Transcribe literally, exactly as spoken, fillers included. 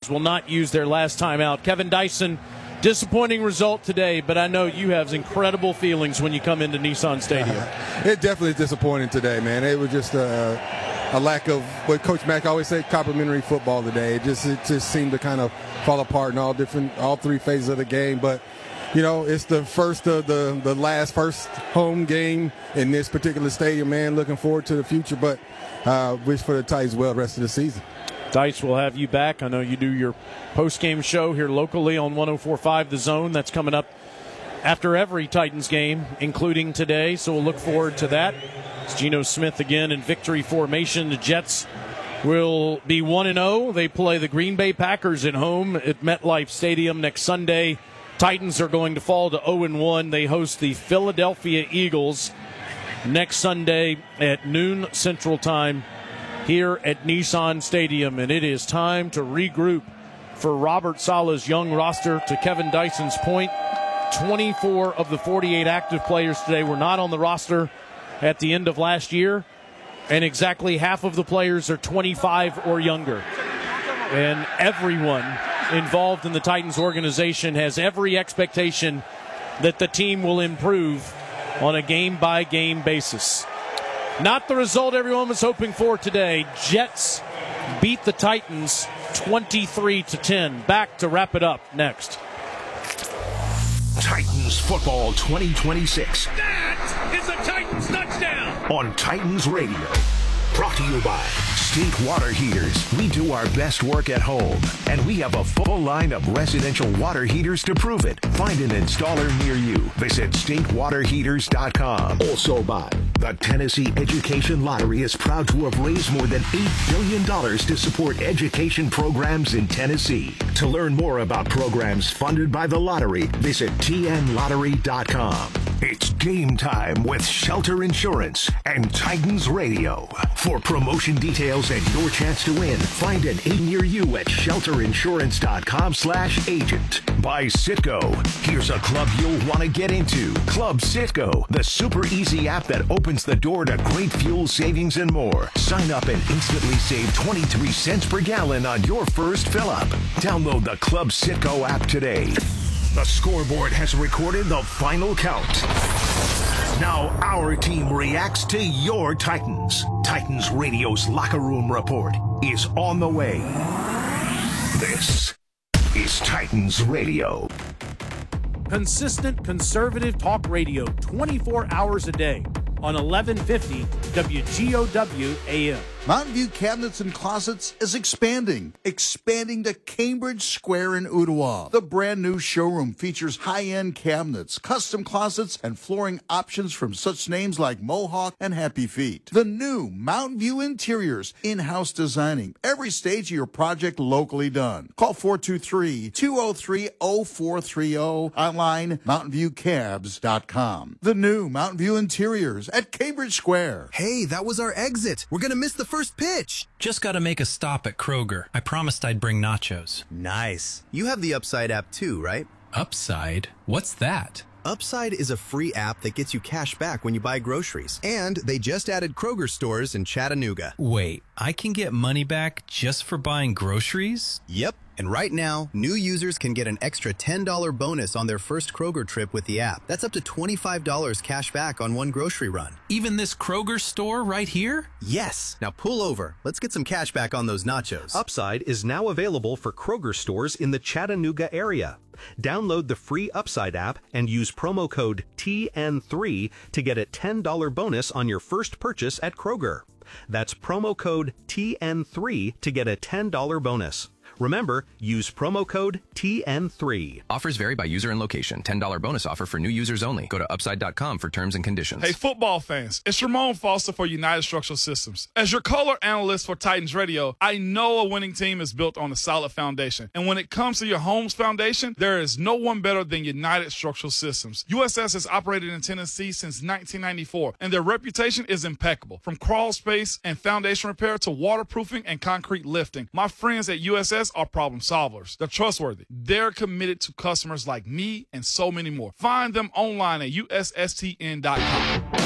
Titans will not use their last timeout. Kevin Dyson, disappointing result today, but I know you have incredible feelings when you come into Nissan Stadium. It definitely is disappointing today, man. It was just a, a lack of what Coach Mack always said, complimentary football today. It just it just seemed to kind of fall apart in all different all three phases of the game. But you know, it's the first of the the last first home game in this particular stadium, man. Looking forward to the future, but uh, wish for the Titans well the rest of the season. Dice will have you back. I know you do your post-game show here locally on one oh four point five The Zone. That's coming up after every Titans game, including today, so we'll look forward to that. It's Geno Smith again in victory formation. The Jets will be one and oh. They play the Green Bay Packers at home at MetLife Stadium next Sunday. Titans are going to fall to oh and one. They host the Philadelphia Eagles next Sunday at noon Central Time here at Nissan Stadium, and it is time to regroup for Robert Saleh's young roster. To Kevin Dyson's point, twenty-four of the forty-eight active players today were not on the roster at the end of last year, and exactly half of the players are twenty-five or younger. And everyone involved in the Titans organization has every expectation that the team will improve on a game-by-game basis. Not the result everyone was hoping for today. Jets beat the Titans twenty-three to ten. Back to wrap it up next. Titans football twenty twenty-six. That is a Titans touchdown. On Titans Radio. Brought to you by State Water Heaters. We do our best work at home, and we have a full line of residential water heaters to prove it. Find an installer near you. Visit state water heaters dot com. Also by the Tennessee Education Lottery is proud to have raised more than eight billion dollars to support education programs in Tennessee. To learn more about programs funded by the lottery, visit T N lottery dot com. It's game time with Shelter Insurance and Titans Radio. For promotion details and your chance to win, find an agent near you at shelter insurance dot com slash agent. By Citgo. Here's a club you'll want to get into. Club Citgo, the super easy app that opens the door to great fuel savings and more. Sign up and instantly save twenty-three cents per gallon on your first fill up. Download the Club Citgo app today. The scoreboard has recorded the final count. Now our team reacts to your Titans. Titans Radio's Locker Room Report is on the way. This is Titans Radio. Consistent conservative talk radio twenty-four hours a day on eleven fifty W G O W A M. Mountain View Cabinets and Closets is expanding. Expanding to Cambridge Square in Ottawa. The brand new showroom features high-end cabinets, custom closets, and flooring options from such names like Mohawk and Happy Feet. The new Mountain View Interiors, in-house designing. Every stage of your project locally done. Call four two three, two oh three, oh four three oh. Online, mountain view cabs dot com. The new Mountain View Interiors at Cambridge Square. Hey, that was our exit. We're going to miss the first pitch. Just got to make a stop at Kroger. I promised I'd bring nachos. Nice. You have the Upside app too, right? Upside? What's that? Upside is a free app that gets you cash back when you buy groceries. And they just added Kroger stores in Chattanooga. Wait, I can get money back just for buying groceries? Yep. And right now, new users can get an extra ten dollars bonus on their first Kroger trip with the app. That's up to twenty-five dollars cash back on one grocery run. Even this Kroger store right here? Yes. Now pull over. Let's get some cash back on those nachos. Upside is now available for Kroger stores in the Chattanooga area. Download the free Upside app and use promo code T N three to get a ten dollars bonus on your first purchase at Kroger. That's promo code T N three to get a ten dollars bonus. Remember, use promo code T N three. Offers vary by user and location. ten dollars bonus offer for new users only. Go to upside dot com for terms and conditions. Hey, football fans. It's Ramon Foster for United Structural Systems. As your color analyst for Titans Radio, I know a winning team is built on a solid foundation. And when it comes to your home's foundation, there is no one better than United Structural Systems. U S S has operated in Tennessee since nineteen ninety-four, and their reputation is impeccable. From crawl space and foundation repair to waterproofing and concrete lifting, my friends at U S S are problem solvers. They're trustworthy. They're committed to customers like me and so many more. Find them online at U S S T N dot com.